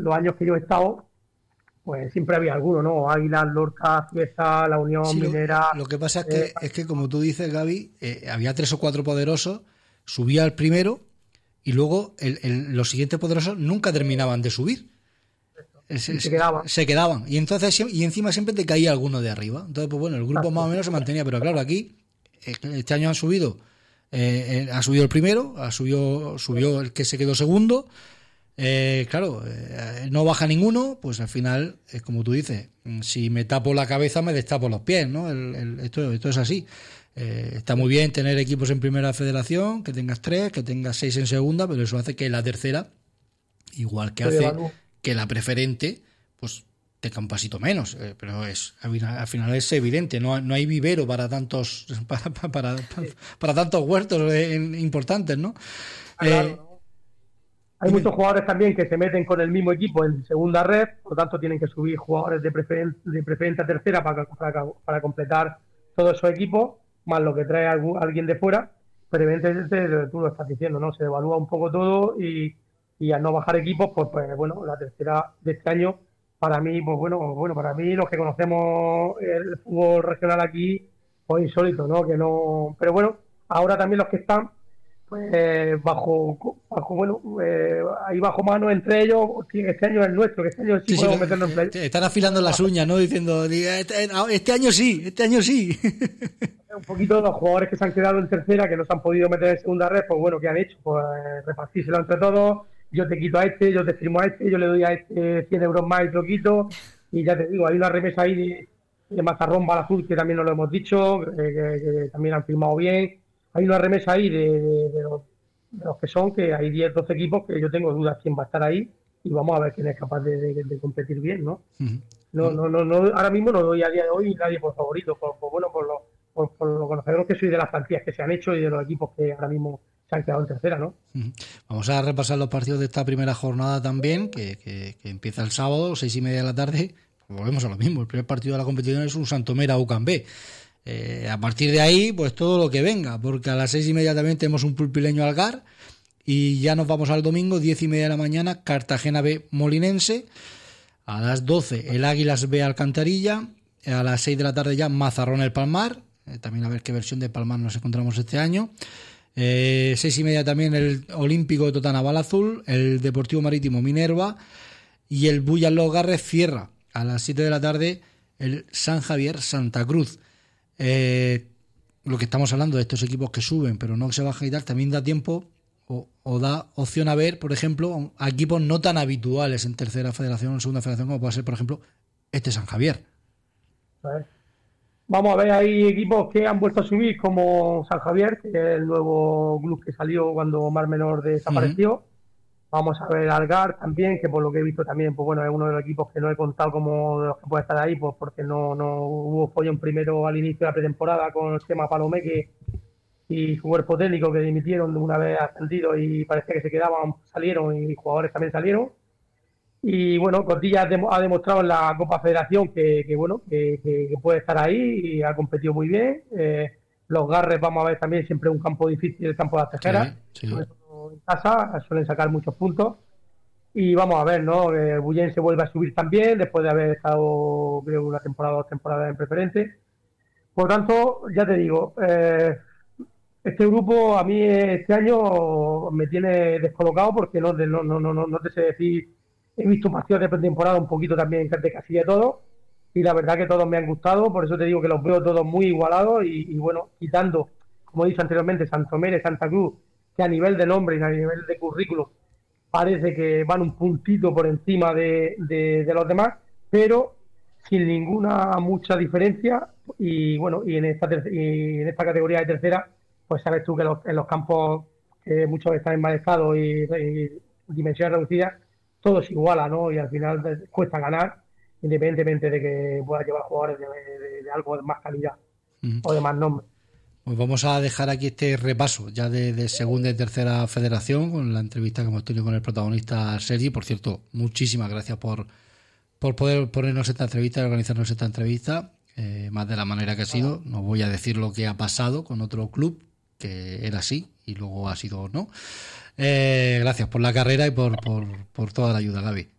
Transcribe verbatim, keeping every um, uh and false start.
los años que yo he estado, pues siempre había alguno, ¿no? Águilas, Lorca, Cieza, La Unión, sí, Minera... Lo, lo que pasa es que, eh, es que como tú dices, Gaby, eh, había tres o cuatro poderosos, subía el primero y luego el, el, los siguientes poderosos nunca terminaban de subir. Se, se quedaban. Se quedaban. Y entonces y encima siempre te caía alguno de arriba. Entonces, pues bueno, el grupo más o menos se mantenía. Pero claro, aquí, este año han subido, eh, ha subido el primero, ha subido, subió el que se quedó segundo. Eh, claro, eh, no baja ninguno, pues al final, es como tú dices, si me tapo la cabeza me destapo los pies, ¿no? El, el, esto, esto es así. Eh, está muy bien tener equipos en primera federación, que tengas tres, que tengas seis en segunda, pero eso hace que la tercera, igual que hace que la preferente, pues tenga un pasito menos, eh, pero es al final es evidente, no, no hay vivero para tantos para, para, para, para tantos huertos eh, importantes, ¿no? Claro, eh, ¿no? Hay muchos jugadores también que se meten con el mismo equipo en segunda red, por lo tanto tienen que subir jugadores de, preferen de preferente a tercera para, para, para completar todos esos equipos, más lo que trae algún, alguien de fuera, pero evidentemente tú lo estás diciendo, ¿no? Se evalúa un poco todo y, y al no bajar equipos, pues, pues bueno, la tercera de este año, para mí, pues bueno, bueno, para mí los que conocemos el fútbol regional aquí, pues insólito, ¿no? Que no, pero bueno, ahora también los que están pues bajo, bajo bueno, eh, ahí bajo mano entre ellos, este año es el nuestro, que este año sí, sí podemos sí, meternos en play. Están afilando las uñas, ¿no? Diciendo, este, este año sí, este año sí. Un poquito los jugadores que se han quedado en tercera, que no se han podido meter en segunda red, pues bueno, ¿qué han hecho? Pues repartírselo entre todos, yo te quito a este, yo te firmo a este, yo le doy a este cien euros más y te lo quito, y ya te digo, hay una remesa ahí de, de Mazarrón Balazul, que también nos lo hemos dicho, que, que, que también han firmado bien. Hay una remesa ahí de, de, de, los, de los que son, que hay diez, doce equipos que yo tengo dudas quién va a estar ahí y vamos a ver quién es capaz de, de, de competir bien, ¿no? Uh-huh. No, no, no, no, ahora mismo no doy a día de hoy nadie por favorito, por, por bueno, por lo, por, por lo conocedor que soy de las plantillas que se han hecho y de los equipos que ahora mismo se han quedado en tercera, ¿no? Uh-huh. Vamos a repasar los partidos de esta primera jornada también, que, que, que empieza el sábado, seis y media de la tarde. Volvemos a lo mismo, el primer partido de la competición es un Santomera U C A M B. Eh, a partir de ahí, pues todo lo que venga, porque a las seis y media también tenemos un Pulpileño Algar y ya nos vamos al domingo, diez y media de la mañana, Cartagena B Molinense, a las doce el Águilas B Alcantarilla, a las seis de la tarde ya Mazarrón El Palmar, eh, también a ver qué versión de Palmar nos encontramos este año, eh, seis y media también el Olímpico de Totana Balazul, el Deportivo Marítimo Minerva y el Bullas Los Garres cierra a las siete de la tarde el San Javier Santa Cruz. Eh, lo que estamos hablando de estos equipos que suben pero no que se bajan y tal, también da tiempo o, o da opción a ver, por ejemplo, a equipos no tan habituales en tercera federación o en segunda federación como puede ser, por ejemplo, este San Javier. Vamos a ver, hay equipos que han vuelto a subir como San Javier, que es el nuevo club que salió cuando Mar Menor desapareció. Uh-huh. Vamos a ver Algar también, que por lo que he visto también, pues bueno, es uno de los equipos que no he contado como de los que puede estar ahí, pues porque no, no hubo follón primero al inicio de la pretemporada con el tema Palomeque y su cuerpo técnico que dimitieron una vez ascendido y parecía que se quedaban, salieron y jugadores también salieron. Y bueno, Cordilla ha demostrado en la Copa Federación que, que bueno, que, que, que puede estar ahí y ha competido muy bien. Eh, los Garres, vamos a ver también, siempre un campo difícil, el campo de las Tejeras. Sí, sí. En casa suelen sacar muchos puntos y vamos a ver, ¿no? El Bullén se vuelve a subir también después de haber estado, creo, una temporada o dos temporadas en preferente. Por lo tanto, ya te digo, eh, este grupo a mí este año me tiene descolocado porque no, no, no, no, no te sé decir, he visto partidos de pretemporada un poquito también de casi de todo y la verdad que todos me han gustado, por eso te digo que los veo todos muy igualados y, y bueno, quitando, como he dicho anteriormente, Santomera y Santa Cruz, que a nivel de nombre y a nivel de currículo parece que van un puntito por encima de, de, de los demás, pero sin ninguna mucha diferencia y bueno, y en esta ter- y en esta categoría de tercera, pues sabes tú que los, en los campos que muchos están en mal estado y, y dimensiones reducidas, todo se iguala, ¿no? Y al final cuesta ganar, independientemente de que pueda llevar jugadores de, de, de algo de más calidad uh-huh. o de más nombre. Pues vamos a dejar aquí este repaso ya de, de segunda y tercera federación con la entrevista que hemos tenido con el protagonista Sergi. Por cierto, muchísimas gracias por, por poder ponernos esta entrevista y organizarnos esta entrevista, eh, más de la manera que ha sido. No voy a decir lo que ha pasado con otro club, que era así y luego ha sido no. Eh, gracias por la carrera y por, por, por toda la ayuda, Gaby.